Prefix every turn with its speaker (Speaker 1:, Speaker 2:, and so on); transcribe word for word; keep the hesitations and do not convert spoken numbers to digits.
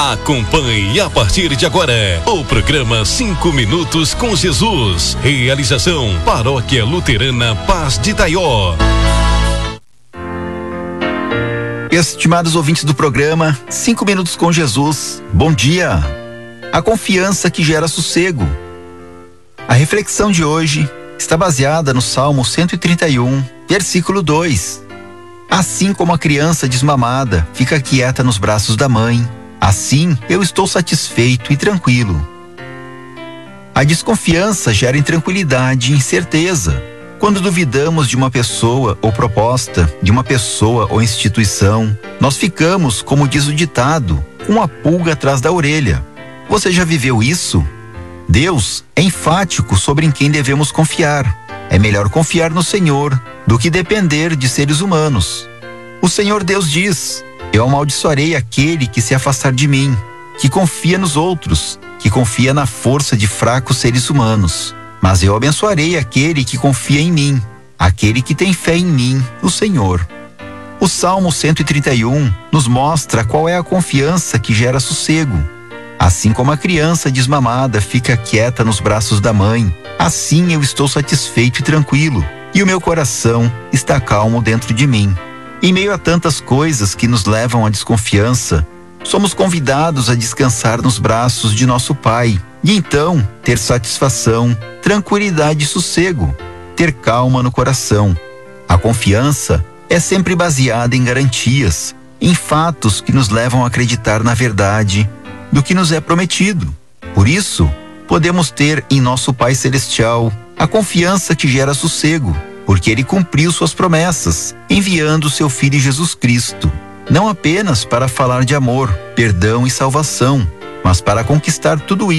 Speaker 1: Acompanhe a partir de agora o programa Cinco Minutos com Jesus. Realização Paróquia Luterana Paz de Itaió.
Speaker 2: Estimados ouvintes do programa Cinco Minutos com Jesus, bom dia. A confiança que gera sossego. A reflexão de hoje está baseada no Salmo cento e trinta e um, versículo dois. Assim como a criança desmamada fica quieta nos braços da mãe, assim eu estou satisfeito e tranquilo. A desconfiança gera intranquilidade e incerteza. Quando duvidamos de uma pessoa ou proposta, de uma pessoa ou instituição, nós ficamos, como diz o ditado, com uma pulga atrás da orelha. Você já viveu isso? Deus é enfático sobre em quem devemos confiar. É melhor confiar no Senhor do que depender de seres humanos. O Senhor Deus diz: eu amaldiçoarei aquele que se afastar de mim, que confia nos outros, que confia na força de fracos seres humanos. Mas eu abençoarei aquele que confia em mim, aquele que tem fé em mim, o Senhor. O Salmo cento e trinta e um nos mostra qual é a confiança que gera sossego. Assim como a criança desmamada fica quieta nos braços da mãe, assim eu estou satisfeito e tranquilo, e o meu coração está calmo dentro de mim. Em meio a tantas coisas que nos levam à desconfiança, somos convidados a descansar nos braços de nosso Pai, e então ter satisfação, tranquilidade e sossego, ter calma no coração. A confiança é sempre baseada em garantias, em fatos que nos levam a acreditar na verdade do que nos é prometido. Por isso, podemos ter em nosso Pai Celestial a confiança que gera sossego, porque Ele cumpriu suas promessas, enviando seu Filho Jesus Cristo, não apenas para falar de amor, perdão e salvação, mas para conquistar tudo isso